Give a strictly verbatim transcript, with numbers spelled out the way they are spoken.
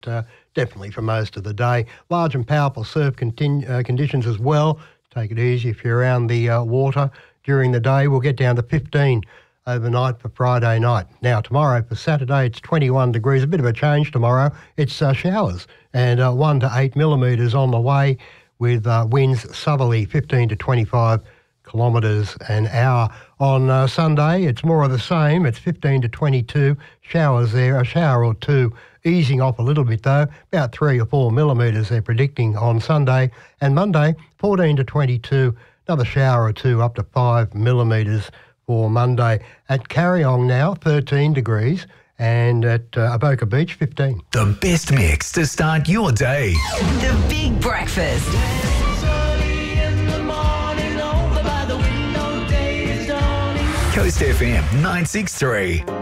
uh, definitely for most of the day. Large and powerful surf continu- uh, conditions as well. Take it easy if you're around the uh, water during the day. We'll get down to fifteen overnight for Friday night. Now, tomorrow for Saturday, it's twenty-one degrees. A bit of a change tomorrow. It's uh, showers and uh, one to eight millimetres on the way, with uh, winds southerly fifteen to twenty-five kilometres an hour. On uh, Sunday, it's more of the same. It's fifteen to twenty-two. Showers there, a shower or two. Easing off a little bit though, about three or four millimetres they're predicting on Sunday. And Monday, fourteen to twenty-two. Another shower or two up to five millimetres for Monday. At Carryong now, thirteen degrees. And at uh, Avoca Beach, fifteen. The best mix to start your day. The Big Breakfast. Coast F M nine six three.